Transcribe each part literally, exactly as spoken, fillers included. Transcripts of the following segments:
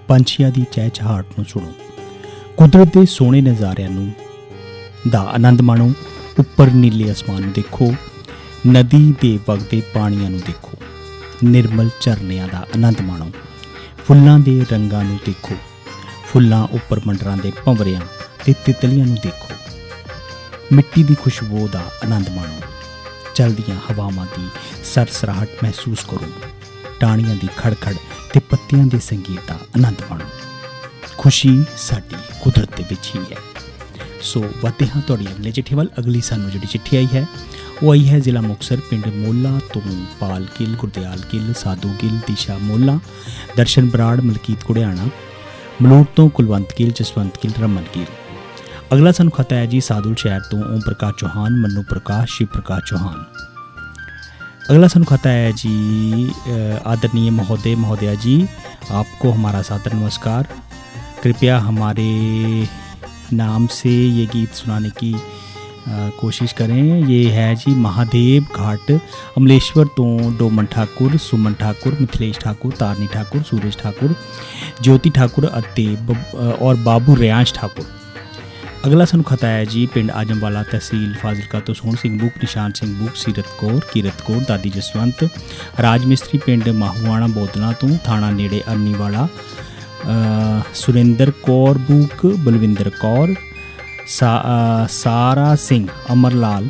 ਪੰਛੀਆਂ ਦੀ ਚਹਿਚਹਾਟ ਨੂੰ ਸੁਣੋ, ਕੁਦਰਤ ਦੇ ਸੋਹਣੇ ਨਜ਼ਾਰਿਆਂ ਨੂੰ ਦਾ ਆਨੰਦ ਮਾਣੋ। ਉੱਪਰ ਨੀਲੇ ਅਸਮਾਨ ਨੂੰ ਦੇਖੋ, ਨਦੀ ਦੇ ਵਗਦੇ ਪਾਣੀਆਂ ਨੂੰ ਦੇਖੋ, ਨਿਰਮਲ ਝਰਨਿਆਂ ਦਾ ਆਨੰਦ ਮਾਣੋ। ਫੁੱਲਾਂ ਦੇ ਰੰਗਾਂ ਨੂੰ ਦੇਖੋ, ਫੁੱਲਾਂ ਉੱਪਰ ਮੰਡਰਾਉਂਦੇ ਭੰਵਰਿਆਂ ਅਤੇ ਤਿਤਲੀਆਂ ਨੂੰ ਦੇਖੋ। ਮਿੱਟੀ ਦੀ ਖੁਸ਼ਬੂ ਦਾ ਆਨੰਦ ਮਾਣੋ। ਚਲਦੀਆਂ ਹਵਾਵਾਂ ਦੀ ਸਰਸਰਾਹਟ ਮਹਿਸੂਸ ਕਰੋ। ਟਾਹਣੀਆਂ ਦੀ ਖੜਖੜ ਅਤੇ ਪੱਤਿਆਂ ਦੇ ਸੰਗੀਤ ਦਾ ਆਨੰਦ ਮਾਣੋ। ਖੁਸ਼ੀ ਸਾਡੀ ਕੁਦਰਤ ਦੇ ਵਿੱਚ ਹੀ ਹੈ। ਸੋ ਵੱਧਦੇ ਹਾਂ ਤੁਹਾਡੀ ਅਗਲੇ ਚਿੱਠੀ ਵੱਲ। ਅਗਲੀ ਸਾਨੂੰ ਜਿਹੜੀ ਚਿੱਠੀ ਆਈ ਹੈ ਉਹ ਆਈ ਹੈ ਜ਼ਿਲ੍ਹਾ ਮੁਕਤਸਰ, ਪਿੰਡ ਮੋਲਾ ਤੋਂ ਪਾਲ ਗਿੱਲ, ਗੁਰਦਿਆਲ ਗਿੱਲ, ਸਾਧੂ ਗਿੱਲ, ਦਿਸ਼ਾ ਮੋਲਾ, ਦਰਸ਼ਨ ਬਰਾੜ, ਮਲਕੀਤ ਘੁੜਿਆਣਾ, ਮਲੂਟ ਤੋਂ ਕੁਲਵੰਤ ਗਿੱਲ, ਜਸਵੰਤ ਗਿੱਲ, ਰਮਨ ਗਿੱਲ। ਅਗਲਾ ਸਾਨੂੰ ਖਤ ਹੈ ਜੀ ਸਾਦੁਲ ਸ਼ਹਿਰ ਤੋਂ ਓਮ ਪ੍ਰਕਾਸ਼ ਚੌਹਾਨ, ਮਨੂ ਪ੍ਰਕਾਸ਼, शिव प्रकाश चौहान। अगला ਸਾਨੂੰ खत है जी आदरणीय महोदय महोदया जी, आपको हमारा सादर नमस्कार। कृपया हमारे नाम से ये गीत सुनाने की आ, कोशिश करें। ये है जी महादेव घाट, अमलेश्वर तो डोमन ठाकुर, सुमन ठाकुर, मिथिलेश ठाकुर, तारनी ठाकुर, सूरज ठाकुर, ज्योति ठाकुर ਅਤੇ और बाबू रियांश ठाकुर। अगला ਸਾਨੂੰ खत आया जी पिंड आजमवाला, तहसील फाजिलका तो सोहन सिंह बुक, निशान सिंह बुक, सीरत कौर, कीरत कौर, दादी जसवंत, राज मिस्त्री पिंड माहूआणा बोदला तो थाणा नेड़े अरनीवाला, सुरेंद्र कौर बुक, बलविंदर कौर, सा आ, सारा सिंह, अमर लाल,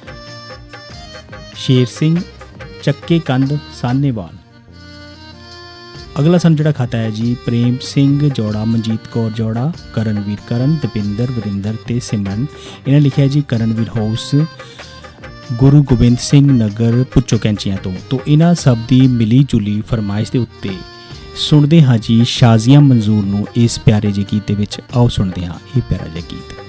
शेर सिंह, ਚੱਕੇ ਕੰਧ, ਸਾਨੇਵਾਲ। ਅਗਲਾ ਸਾਨੂੰ ਜਿਹੜਾ ਖਾਤਾ ਹੈ ਜੀ ਪ੍ਰੇਮ ਸਿੰਘ ਜੋੜਾ, ਮਨਜੀਤ ਕੌਰ ਜੋੜਾ, ਕਰਨਵੀਰ ਕਰਨ, ਦਪਿੰਦਰ, ਵਰਿੰਦਰ ਅਤੇ ਸਿਮਰਨ। ਇਹਨਾਂ ਲਿਖਿਆ ਜੀ ਕਰਨਵੀਰ ਹਾਊਸ, ਗੁਰੂ ਗੋਬਿੰਦ ਸਿੰਘ ਨਗਰ, ਪੁੱਚੋ ਕੈਂਚੀਆਂ ਤੋਂ। ਤੋਂ ਇਹਨਾਂ ਸਭ ਦੀ ਮਿਲੀ ਜੁਲੀ ਫਰਮਾਇਸ਼ ਦੇ ਉੱਤੇ ਸੁਣਦੇ ਹਾਂ ਜੀ ਸ਼ਾਜ਼ੀਆ ਮਨਜ਼ੂਰ ਨੂੰ ਇਸ ਪਿਆਰੇ ਜਿਹੇ ਗੀਤ ਦੇ ਵਿੱਚ। ਆਓ ਸੁਣਦੇ ਹਾਂ ਇਹ ਪਿਆਰਾ ਜਿਹਾ ਗੀਤ।